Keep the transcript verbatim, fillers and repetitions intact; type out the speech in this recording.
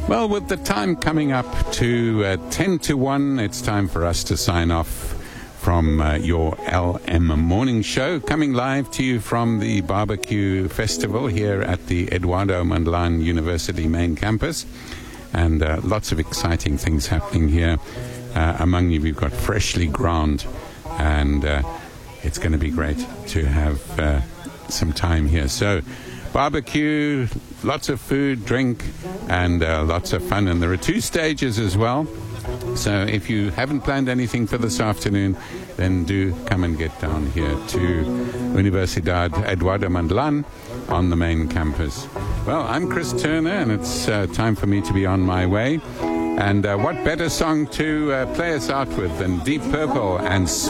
Well, with the time coming up to uh, ten to one, it's time for us to sign off from uh, your L M Morning Show, coming live to you from the Barbecue Festival here at the Eduardo Mondlane University main campus. And uh, lots of exciting things happening here. Uh, among you, we've got freshly ground, and uh, it's going to be great to have uh, some time here. So, barbecue, lots of food, drink, and uh, lots of fun. And there are two stages as well. So if you haven't planned anything for this afternoon, then do come and get down here to Universidad Eduardo Mondlane on the main campus. Well, I'm Chris Turner, and it's uh, time for me to be on my way. And uh, what better song to uh, play us out with than Deep Purple and